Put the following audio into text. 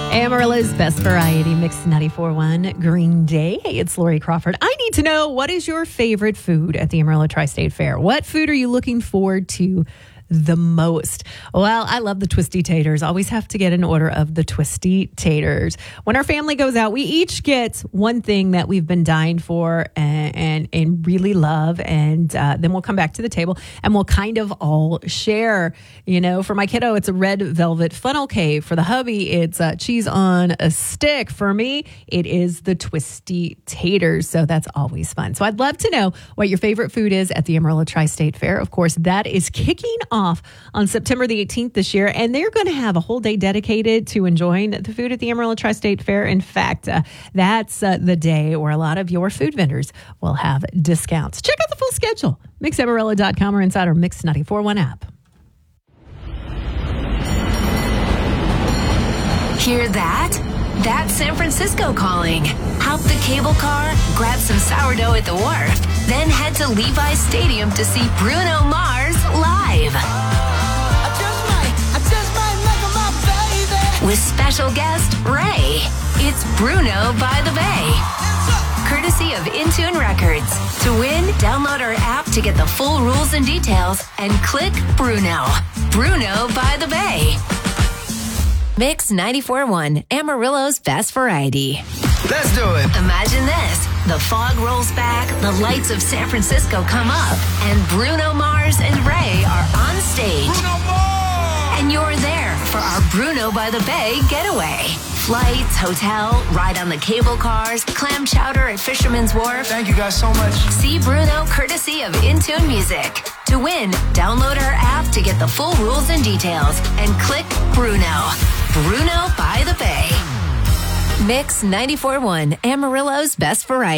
Amarillo's best variety, Mix 94.1 Green Day. Hey, it's Lori Crawford. I need to know, what is your favorite food at the Amarillo Tri-State Fair? What food are you looking forward to the most? Well, I love the Twisty Taters. Always have to get an order of the Twisty Taters. When our family goes out, we each get one thing that we've been dying for and really love, and then we'll come back to the table and we'll kind of all share. You know, for my kiddo, it's a red velvet funnel cake. For the hubby, it's cheese on a stick. For me, it is the Twisty Taters. So that's always fun. So I'd love to know what your favorite food is at the Amarillo Tri-State Fair. Of course, that is kicking off on September the 18th this year, and they're going to have a whole day dedicated to enjoying the food at the Amarillo Tri-State Fair. In fact, that's the day where a lot of your food vendors will have discounts. Check out the full schedule, mixamarillo.com, or inside our Mix 94.1 app. Hear that? That's San Francisco calling. Hop the cable car, grab some sourdough at the wharf, then head to Levi's Stadium to see Bruno Mars live. I just might make her my baby. With special guest Ray. It's Bruno by the Bay. Courtesy of Intune Records. To win, download our app to get the full rules and details and click Bruno. Bruno by the Bay. Mix 94.1, Amarillo's best variety. Let's do it. Imagine this. The fog rolls back, the lights of San Francisco come up, and Bruno Mars and Ray are on stage. Bruno Mars! And you're there for our Bruno by the Bay getaway. Flights, hotel, ride on the cable cars, clam chowder at Fisherman's Wharf. Thank you guys so much. See Bruno courtesy of Intune Music. To win, download our app to get the full rules and details and click Bruno. Bruno by the Bay. Mix 94.1, Amarillo's best variety.